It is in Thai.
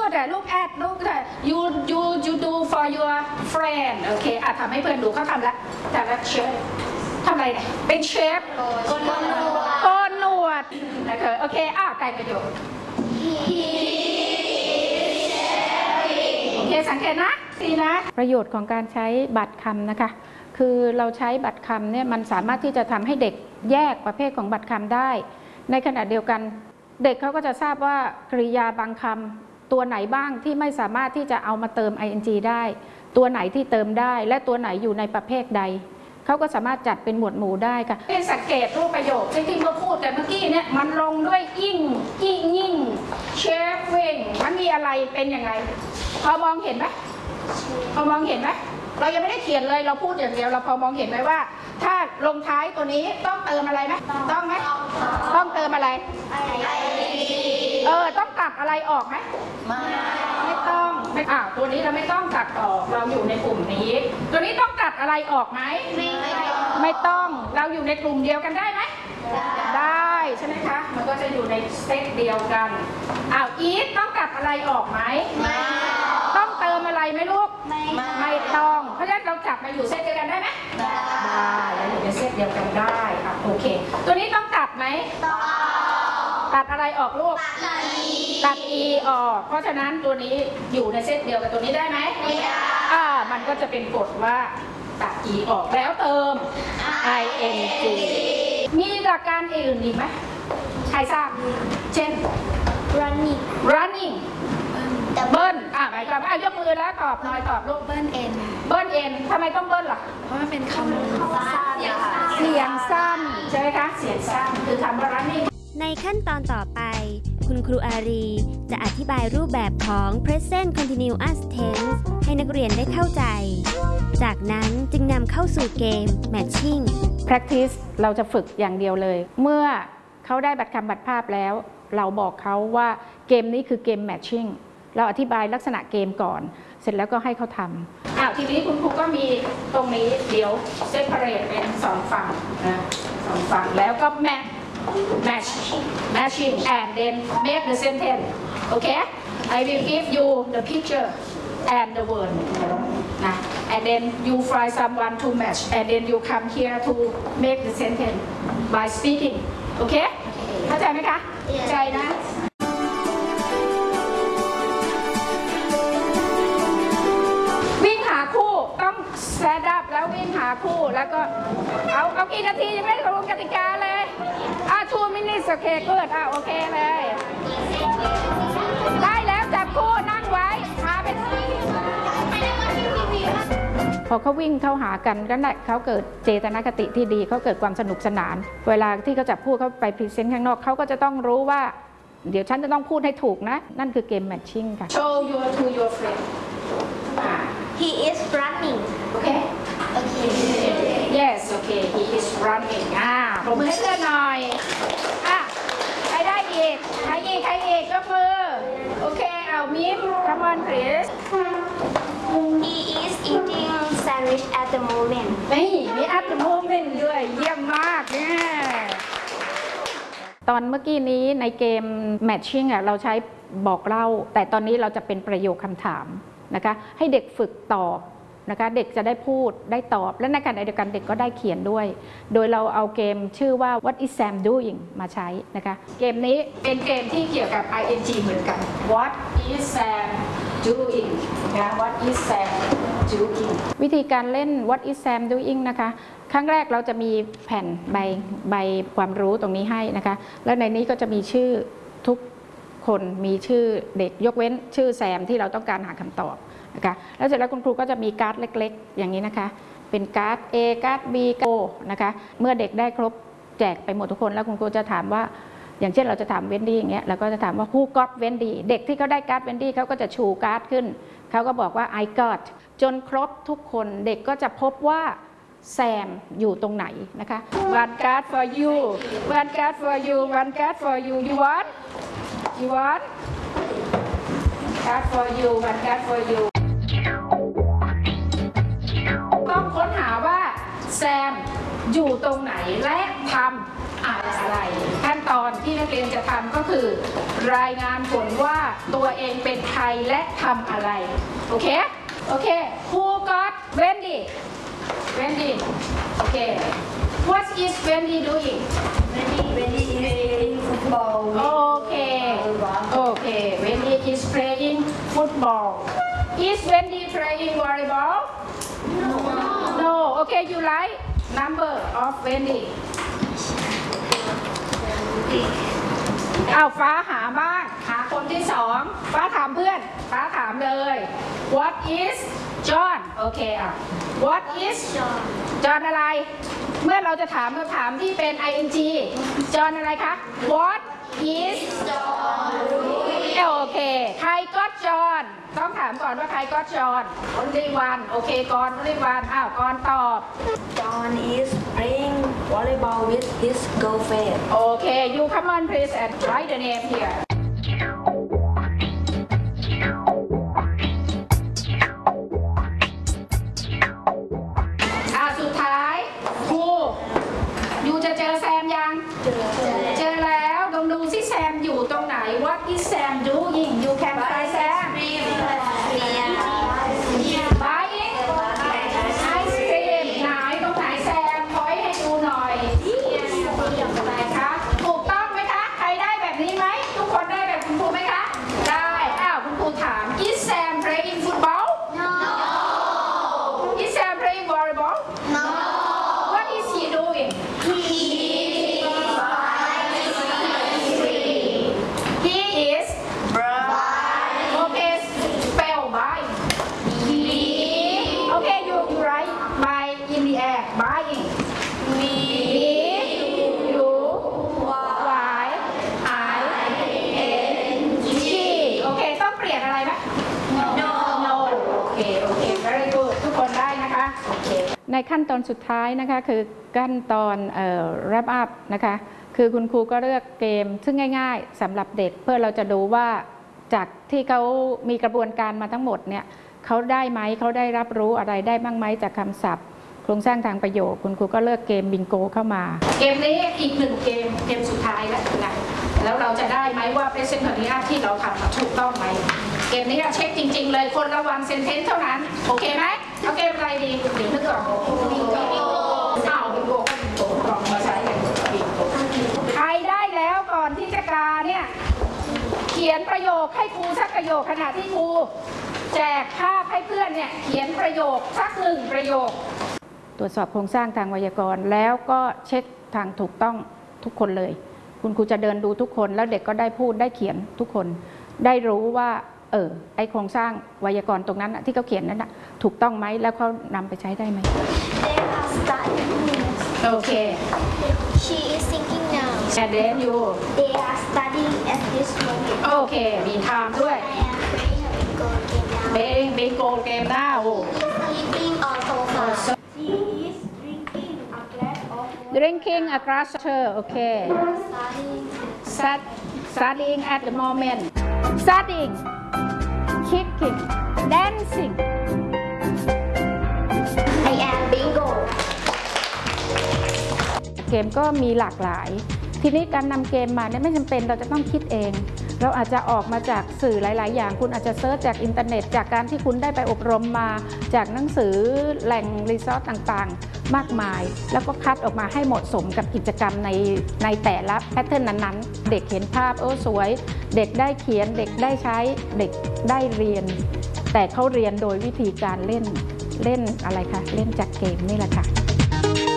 good look at you do for your friend โอเคทำให้เพื่อนดูเขาทำแล้วแต่ละเชฟทำอะไรเนี่ยเป็นเชฟโกนหนวดโอเคแต่งประโยคโอเคสังเกตนะดีนะประโยชน์ของการใช้บัตรคำนะคะคือเราใช้บัตรคำเนี่ยมันสามารถที่จะทำให้เด็กแยกประเภทของบัตรคำได้ในขณะเดียวกันเด็กเขาก็จะทราบว่ากริยาบางคำตัวไหนบ้างที่ไม่สามารถที่จะเอามาเติม ing ได้ตัวไหนที่เติมได้และตัวไหนอยู่ในประเภทใดเขาก็สามารถจัดเป็นหมวดหมู่ได้ค่ะเป็นสังเกตรูปประโยคที่เราพูดแต่เมื่อกี้เนี่ยมันลงด้วยยิ่งเชฟวิ่งมันมีอะไรเป็นยังไงพอมองเห็นไหมเรายังไม่ได้เขียนเลยเราพูดอย่างเดียวเราพอมองเห็นไหมว่าถ้าลงท้ายตัวนี้ต้องเติมอะไรไหมต้องไหมต้องเติมอะไรต้องตัดอะไรออกไหมไม่ต้องตัวนี้เราไม่ต้องตัดออกเราอยู่ในกลุ่มนี้ตัวนี้ต้องตัดอะไรออกไหมไม่ต้องเราอยู่ในกลุ่มเดียวกันได้ไหมได้ใช่ไหมคะมันก็จะอยู่ในเซตเดียวกันอีทต้องตัดอะไรออกไหมต้องเติมอะไรไหมลูกไม่ต้องเพราะฉะนั้นเราจับมาอยู่เซตเดียวกันได้ไหมได้เราอยู่ในเซตเดียวกันได้โอเคตัวนี้ต้องตัดไหมตัดอะไรออกลูกตัด e ออกเพราะฉะนั้นตัวนี้อยู่ในเซตเดียวกับตัวนี้ได้ไหมไม่ได้มันก็จะเป็นกฎว่าตัด e ออกแล้วเติม ing มีหลักการอื่นอีกไหมใครทราบเช่น running เบิ้ลหมายความว่ายกมือแล้วตอบหน่อยตอบลูกเบิ้ล n ทำไมต้องเบิ้ลล่ะเพราะมันเป็นคำเสียงสั้นใช่ไหมคะเสียงสั้นคือคำว่า running ในขั้นตอนต่อไปคุณครูอารีจะอธิบายรูปแบบของ present continuous tense ให้นักเรียนได้เข้าใจจากนั้นจึงนำเข้าสู่เกม matching practice เราจะฝึกอย่างเดียวเลยเมื่อเขาได้บัตรคำบัตรภาพแล้วเราบอกเขาว่าเกมนี้คือเกม matching เราอธิบายลักษณะเกมก่อนเสร็จแล้วก็ให้เขาทำทีนี้คุณครูก็มีตรงนี้เดี๋ยว separate เป็น2 ฝั่งนะ2 ฝั่งแล้วก็ matching and then make the sentence okay I will give you the picture and the word นะ and then you find someone to match and then you come here to make the sentence by speaking okay เข้าใจไหมคะเข้าใจนะวิ่งหาคู่ต้อง stand up แล้ววิ่งหาคู่แล้วก็เอากี่นาทียังไม่ได้ตกลงกติกาเลย2 minutes โอเคเกิดโอเคเลยได้แล้วจับคู่นั่งไว้พาไปพอเขาวิ่งเข้าหากันก็เขาเกิดเจตนคติที่ดีเขาเกิดความสนุกสนานเวลาที่เขาจับคู่เขาไปพรีเซนต์ข้างนอกเขาก็จะต้องรู้ว่าเดี๋ยวฉันจะต้องพูดให้ถูกนะนั่นคือเกมแมทชิ่งค่ะ Show your friend He is running okay yes okay he is running ปรบมือให้เพื่อนหน่อยใครได้อีกใครอีกยกมือโอเคมิ้ม come on please He is eating sandwich at the moment มี at the moment ด้วยเยี่ยมมากเนี่ยตอนเมื่อกี้นี้ในเกม matching เราใช้บอกเล่าแต่ตอนนี้เราจะเป็นประโยคคำถามนะคะให้เด็กฝึกตอบนะคะเด็กจะได้พูดได้ตอบและในขณะเดียวกันเด็กก็ได้เขียนด้วยโดยเราเอาเกมชื่อว่า What is Sam doing มาใช้นะคะเกมนี้เป็นเกมที่เกี่ยวกับ ing เหมือนกัน What is Sam doing นะ What is Sam doing วิธีการเล่น What is Sam doing นะคะครั้งแรกเราจะมีแผ่นใบความรู้ตรงนี้ให้นะคะแล้วในนี้ก็จะมีชื่อทุกคนมีชื่อเด็กยกเว้นชื่อแซมที่เราต้องการหาคำตอบนะคะแล้วเสร็จแล้วคุณครูก็จะมีการ์ดเล็กๆอย่างนี้นะคะเป็นการ์ด A การ์ด B การ์ด O นะคะเมื่อเด็กได้ครบแจกไปหมดทุกคนแล้วคุณครูจะถามว่าอย่างเช่นเราจะถามเวนดี้อย่างเงี้ยเราก็จะถามว่า Who got Wendy เด็กที่เขาได้การ์ดเวนดี้เขาก็จะชูการ์ดขึ้นเขาก็บอกว่า I got จนครบทุกคนเด็กก็จะพบว่าแซมอยู่ตรงไหนนะคะ One card for you One card for you One card for you You want One card for you One card for you ต้องค้นหาว่าแซมอยู่ตรงไหนและทำอะไรขั้นตอนที่นักกเรียนจะทำก็คือ รายงานผลว่าตัวเองเป็นใครและทำอะไรโอเคโอเค Who got Wendy Wendy โอเค What is Wendy doing Wendy is playing football. Okay okay Wendy is playing football Is Wendy playing volleyball No okay you like number of Wendy เอาฟ้าหาบ้างหาคนที่สองฟ้าถามเพื่อนฟ้าถามเลย What is John โอเคอ่ะ What is John อะไร เมื่อเราจะถามคำถามที่เป็น ing John อะไรคะ What is John โอเคใครก็ John ต้องถามก่อนว่าใครก็ John only one โอเคก่อน only one อ้าวก่อนตอบ John is playing volleyball with his girlfriend. โอเค you come on please and write the name here สุดท้ายครูยูจะเจอแซมยัง เจอแล้วลองดูสิแซมอยู่ตรงไหน What is Sam doing You can find Sam Buying ice cream ไหนตรงไหนแซมพอยให้ดูหน่อยไหนคะถูกต้องไหมคะ ใครได้แบบนี้ไหม ทุกคนได้แบบคุณครูไหมคะ ได้อ้าวคุณครูถาม Is Sam playing football No. Is Sam playing volleyball No. What is he doing He is Okay spell by Okay you write by in the air buying B U Y I N G โอเคต้องเปลี่ยนอะไรไหม No โอเคโอเค very good ทุกคนได้นะคะโอเคในขั้นตอนสุดท้ายนะคะคือขั้นตอนwrap up นะคะคือคุณครูก็เลือกเกมซึ่งง่ายๆสำหรับเด็กเพื่อเราจะดูว่าจากที่เขามีกระบวนการมาทั้งหมดเนี่ยเขาได้ไหมเขาได้รับรู้อะไรได้บ้างไหมจากคำศัพท์โครงสร้างทางประโยคคุณครูก็เลือกเกมบิงโกเข้ามาเกมนี้อีกหนึ่งเกมสุดท้ายแล้วนะแล้วเราจะได้ไหมว่า present continuous ที่เราทำถูกต้องไหมเกมนี้เราเช็คจริงๆเลยคนละวันเซนเทนเท่านั้นโอเคไหมเอาเกมอะไรดีเดี๋ยวนึกก่อนบิงโกเอาบิงโกก็บิงโกลองมาใช้กันบิงโกใครได้แล้วก่อนที่จะกาเนี่ยเขียนประโยคให้ครูสักประโยคขณะที่ครูแจกภาพให้เพื่อนเนี่ยเขียนประโยคสักหนึ่งประโยคตรวจสอบโครงสร้างทางไวยากรณ์แล้วก็เช็คทางถูกต้องทุกคนเลยคุณครูจะเดินดูทุกคนแล้วเด็กก็ได้พูดได้เขียนทุกคนได้รู้ว่าไอโครงสร้างไวยากรณ์ตรงนั้นที่เขาเขียนนั้นถูกต้องไหมแล้วเขานำไปใช้ได้ไหม They are studying. โอเค She is thinking now. and then you They are studying at this moment. โอเคมีไทม์ด้วย I am playing a bingo game now. บิงโกเกมหน้าโอ้ Sleeping on sofa. She is drinking a glass of water. drinking a glass of water โอเค Studying. studying at the moment studying kicking dancing I am bingo. เกมก็มีหลากหลาย ทีนี้การนำเกมมาเนี่ยไม่จำเป็นเราจะต้องคิดเอง เราอาจจะออกมาจากสื่อหลายๆอย่างคุณอาจจะเซิร์ชจากอินเทอร์เน็ตจากการที่คุณได้ไปอบรมมาจากหนังสือแหล่งรีซอสต่างๆมากมาย แล้วก็คัดออกมาให้เหมาะสมกับกิจกรรมในแต่ละแพทเทิร์นนั้นๆเด็กเห็นภาพสวยเด็กได้เขียนเด็กได้ใช้เด็กได้เรียน แต่เขาเรียนโดยวิธีการเล่นอะไรคะเล่นจากเกมนี่แหละค่ะ